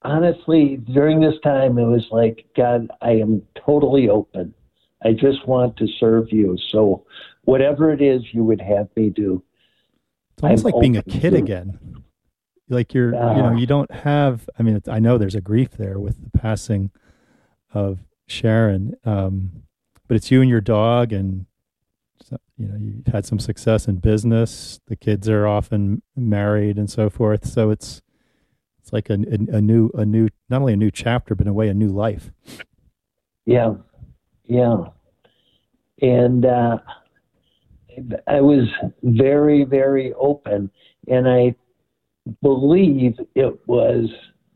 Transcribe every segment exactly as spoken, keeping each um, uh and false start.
honestly, during this time, it was like, God, I am totally open. I just want to serve you. So whatever it is you would have me do. It's almost I'm like being a open kid to. again. Like you're, Uh, you know, you don't have, I mean, it's, I know there's a grief there with the passing of Sharon, um, but it's you and your dog, and, you know, you've had some success in business. The kids are often married and so forth. So it's, it's like a, a, a new, a new, not only a new chapter, but in a way, a new life. Yeah. Yeah. And, uh, I was very, very open, and I believe it was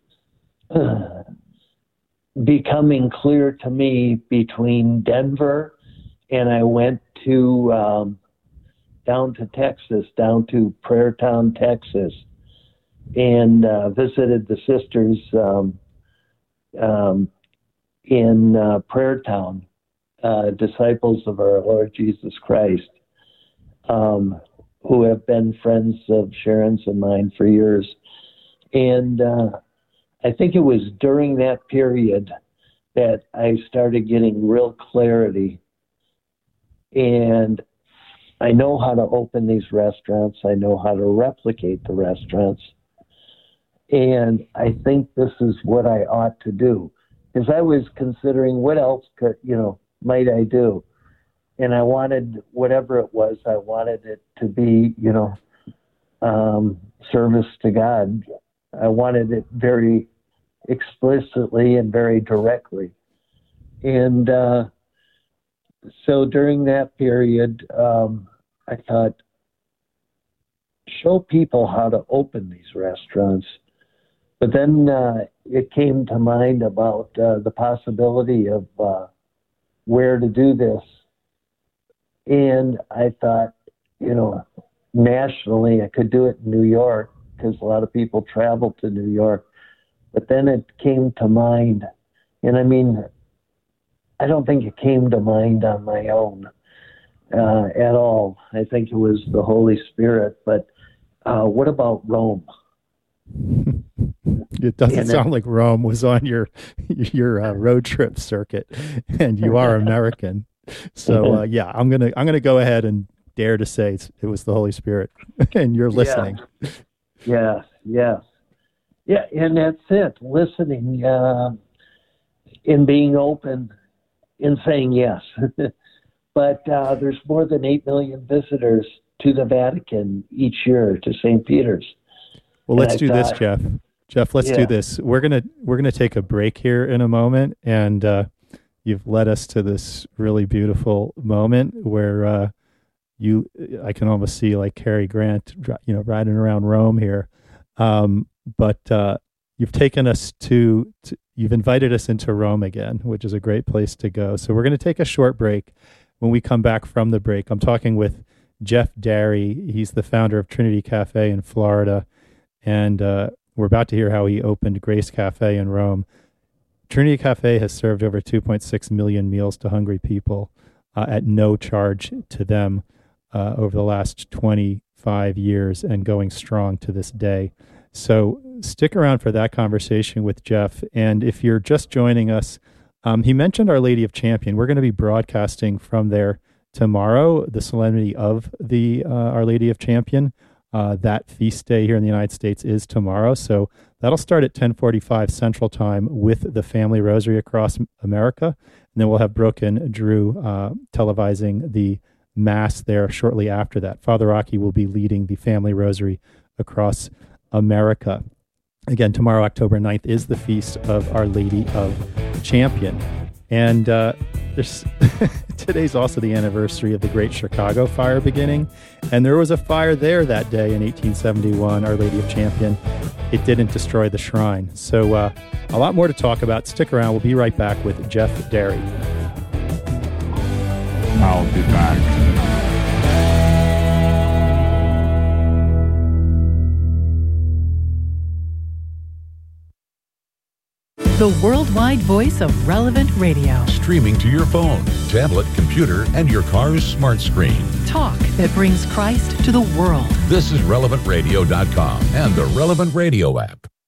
uh, becoming clear to me between Denver and I went to um, down to Texas, down to Prairtown, Texas, and uh, visited the sisters um, um, in uh, Prairtown, uh, disciples of our Lord Jesus Christ. Um, who have been friends of Sharon's and mine for years. And uh, I think it was during that period that I started getting real clarity. And I know how to open these restaurants. I know how to replicate the restaurants. And I think this is what I ought to do. Because I was considering what else could, you know, might I do? And I wanted, whatever it was, I wanted it to be, you know, um, service to God. I wanted it very explicitly and very directly. And uh, so during that period, um, I thought, show people how to open these restaurants. But then uh, it came to mind about uh, the possibility of uh, where to do this. And I thought, you know, nationally, I could do it in New York because a lot of people travel to New York. But then it came to mind, and I mean, I don't think it came to mind on my own uh, at all. I think it was the Holy Spirit. But uh, what about Rome? It doesn't And sound it, like Rome was on your your uh, road trip circuit, and you are American. So uh, yeah, I'm gonna I'm gonna go ahead and dare to say it's, it was the Holy Spirit, and you're listening. Yes, yes, yeah, and that's it. Listening, uh, and being open, and saying yes. But uh, there's more than eight million visitors to the Vatican each year, to Saint Peter's. Well, let's do this, Jeff. Jeff, let's yeah. do this. We're gonna we're gonna take a break here in a moment, and uh, you've led us to this really beautiful moment where uh, you, I can almost see like Cary Grant, you know, riding around Rome here. Um, but uh, you've taken us to, to, you've invited us into Rome again, which is a great place to go. So we're going to take a short break. When we come back from the break, I'm talking with Jeff Darey. He's the founder of Trinity Cafe in Florida. And uh, we're about to hear how he opened Grace Cafe in Rome. Trinity Cafe has served over two point six million meals to hungry people uh, at no charge to them uh, over the last twenty-five years and going strong to this day. So stick around for that conversation with Jeff. And if you're just joining us, um, he mentioned Our Lady of Champion. We're going to be broadcasting from there tomorrow, the solemnity of the uh, Our Lady of Champion. Uh, that feast day here in the United States is tomorrow. So that'll start at ten forty-five Central Time with the Family Rosary across America. And then we'll have Brooke and Drew uh, televising the Mass there shortly after that. Father Rocky will be leading the Family Rosary across America. Again, tomorrow, October ninth, is the feast of Our Lady of Champion. And uh, there's today's also the anniversary of the Great Chicago Fire beginning. And there was a fire there that day in eighteen seventy-one, Our Lady of Champion. It didn't destroy the shrine. So uh, a lot more to talk about. Stick around. We'll be right back with Jeff Darey. I'll be back. The worldwide voice of Relevant Radio. Streaming to your phone, tablet, computer, and your car's smart screen. Talk that brings Christ to the world. This is relevant radio dot com and the Relevant Radio app.